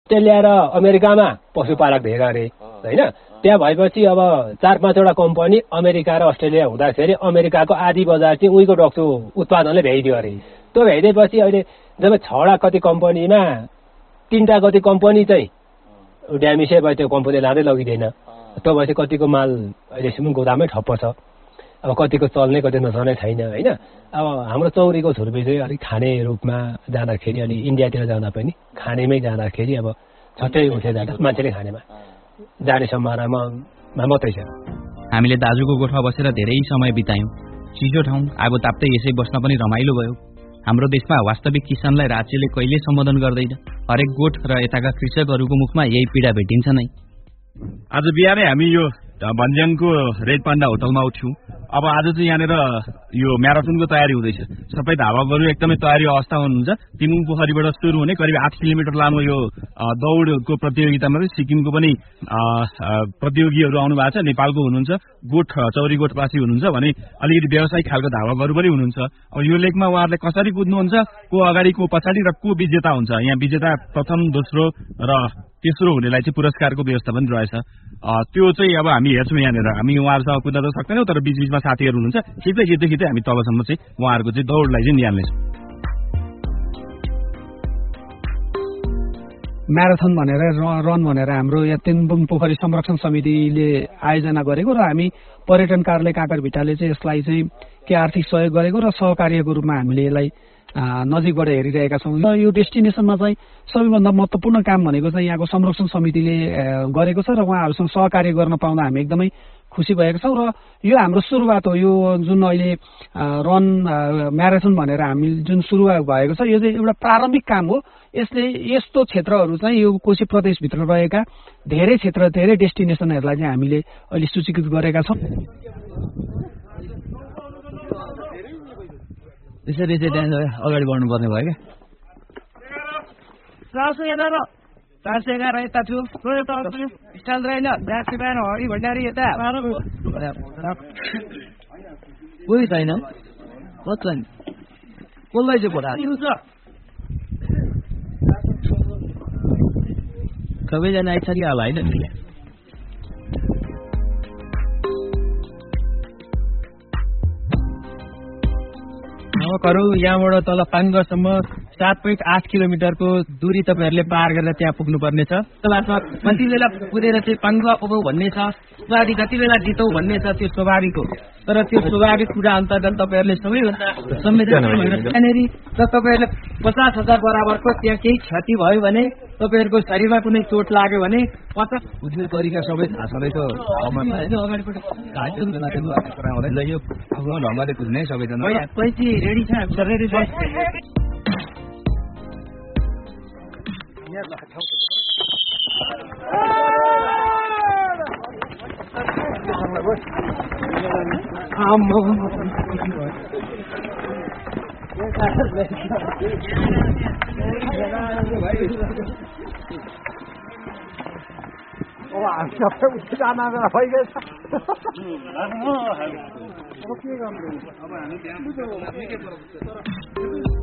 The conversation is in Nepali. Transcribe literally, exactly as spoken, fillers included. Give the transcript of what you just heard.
अस्ट्रेलिया र अमेरिकामा पशुपालक धेरै अरे होइन। त्यहाँ भएपछि अब चार पाँचवटा कम्पनी अमेरिका र अस्ट्रेलिया हुँदाखेरि अमेरिकाको आधी बजार चाहिँ उहीको डक्टु उत्पादनले भ्याइदियो अरे। त्यो भ्याइदिएपछि अहिले जब छवटा कति कम्पनीमा तिनवटा कति कम्पनी चाहिँ ड्यामेजै भयो, त्यो कम्पनी लाँदै लगिँदैन। त्यो भएपछि कतिको माल अहिलेसम्म गोदामै ठप्प छ। अब कतिको चल्ने कति नचल्ने छैन होइन। अब हाम्रो चौरीको छुर्पी चाहिँ अलिक खाने रूपमा जाँदाखेरि अलि इन्डियातिर जाँदा पनि खानेमै जाँदाखेरि अब छट्टै उठे जाँदा मान्छेले खानेमा जाने सम्भावनामा मात्रै छ। हामीले दाजुको गोठमा बसेर धेरै समय बितायौँ। चिसो ठाउँ, आगो ताप्दै यसै बस्न पनि रमाइलो भयो। हाम्रो देशमा वास्तविक किसानलाई राज्यले कहिले सम्बोधन गर्दैन। हरेक गोठ र यताका कृषकहरूको मुखमा यही पीडा भेटिन्छ नै। आज बिहानै हामी यो भन्ज्याङको रेड पान्डा होटलमा उठ्यौँ। अब आज चाहिँ यहाँनिर यो म्याराथनको तयारी हुँदैछ। सबै धावकहरू एकदमै तयारी अवस्थामा हुनुहुन्छ। तिमुङ पोखरीबाट सुरु हुने करिब आठ किलोमिटर लामो यो दौडको प्रतियोगितामा चाहिँ सिक्किमको पनि प्रतियोगीहरू आउनु भएको छ। नेपालको हुनुहुन्छ, गोठ चौरी गोठवासी हुनुहुन्छ भने अलिकति व्यावसायिक खालको धावकहरू पनि हुनुहुन्छ। अब यो लेकमा उहाँहरूले कसरी कुद्नुहुन्छ, को अगाडि को पछाडि र को विजेता हुन्छ। यहाँ विजेता प्रथम दोस्रो र तेस्रो हुनेलाई चाहिँ पुरस्कारको व्यवस्था पनि रहेछ। त्यो चाहिँ अब हामी हेर्छौँ यहाँनिर। हामी उहाँहरूसँग कुद्न त सक्दैनौँ, तर बिचबिचमा साथीहरू हुनुहुन्छ। खिच्दै खिच्दै खिच्दै हामी तलसम्म चाहिँ उहाँहरूको चाहिँ दौडलाई चाहिँ निहाल्नेछौँ। म्याराथन भनेर रन भनेर हाम्रो यहाँ तेन्बुङ पोखरी संरक्षण समितिले आयोजना गरेको र हामी पर्यटन कार्यालय काँकरभिट्टाले चाहिँ यसलाई चाहिँ के आर्थिक सहयोग गरेको र सहकार्यको रूपमा हामीले यसलाई नजिकबाट हेरिरहेका छौँ। र यो डेस्टिनेसनमा चाहिँ सबैभन्दा महत्त्वपूर्ण काम भनेको चाहिँ यहाँको संरक्षण समितिले गरेको छ र उहाँहरूसँग सहकार्य गर्न पाउँदा हामी एकदमै खुसी भएका छौँ। र यो हाम्रो सुरुवात हो। यो जुन अहिले रन म्याराथन भनेर हामी जुन सुरुवात भएको छ, यो चाहिँ एउटा प्रारम्भिक काम हो। यसले यस्तो क्षेत्रहरू चाहिँ यो कोशी प्रदेशभित्र रहेका धेरै क्षेत्र धेरै डेस्टिनेसनहरूलाई चाहिँ हामीले अहिले सूचीकृत गरेका छौँ। त्यसरी चाहिँ त्यहाँ अगाडि बढ्नुपर्ने भयो क्या। चार सय एघार चार सय एघार यता छु स्टाइल रहेन ब्याट्री बिहान हरि भण्डारी यता कोही छैन कसलाई कसलाई चाहिँ फोटा सबैजना आइसक्यो होला होइन। धावकहरू यहाँबाट तल पाङ्गसम्म सात पोइन्ट आठ किलोमिटरको दूरी तपाईँहरूले पार गरेर त्यहाँ पुग्नुपर्नेछ। लास्टमा कति बेला पुगेर चाहिँ पाङ्ग उभौ भन्ने छ, उहाँले कति बेला जितौ भन्ने छ, त्यो स्वाभाविक हो। तर त्यो स्वाभाविक कुरा अन्तर्गत तपाईँहरूले सबैभन्दा संवेदनशील भएर त्यहाँनिर र तपाईँहरूले पचास हजार बराबरको त्यहाँ केही क्षति भयो भने, तपाईँहरूको शरीरमा कुनै चोट लाग्यो भने पचास बुझ्ने तरिका सबै थाहा छँदैछ। यो ढङ्गले कुद्ने सबैजना कोही चाहिँ रेडी छ रेडी छ। अब हामी